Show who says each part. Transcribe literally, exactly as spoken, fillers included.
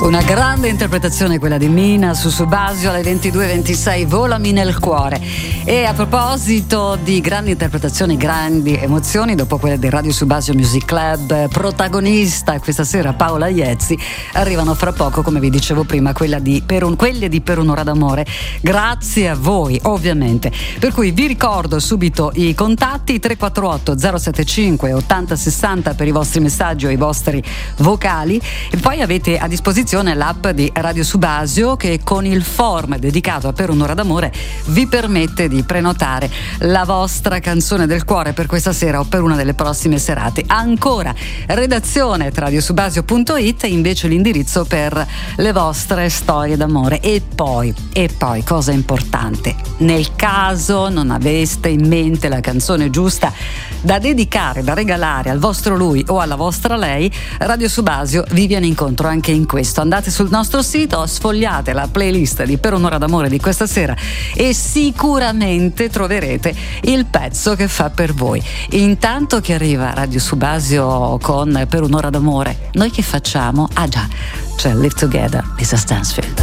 Speaker 1: Una grande interpretazione quella di Mina su Subasio alle ventidue e ventisei, Volami nel cuore. E a proposito di grandi interpretazioni, grandi emozioni, dopo quelle del Radio Subasio Music Club, protagonista questa sera Paola Iezzi, arrivano fra poco, come vi dicevo prima, quella di per un, quelle di Per un'ora d'amore, grazie a voi ovviamente. Per cui vi ricordo subito i contatti: tre quattro otto zero sette cinque ottanta sessanta per i vostri messaggi o i vostri vocali, e poi avete a disposizione l'app di Radio Subasio che con il form dedicato a Per un'ora d'amore vi permette di prenotare la vostra canzone del cuore per questa sera o per una delle prossime serate. Ancora redazione radiosubasio punto it e invece l'indirizzo per le vostre storie d'amore. E poi, e poi cosa importante, nel caso non aveste in mente la canzone giusta da dedicare, da regalare al vostro lui o alla vostra lei, Radio Subasio vi viene incontro anche in questo. Andate sul nostro sito, sfogliate la playlist di Per un'ora d'amore di questa sera e sicuramente troverete il pezzo che fa per voi. Intanto che arriva Radio Subasio con Per un'ora d'amore, noi che facciamo? Ah già, c'è Live Together, Lisa Stansfield.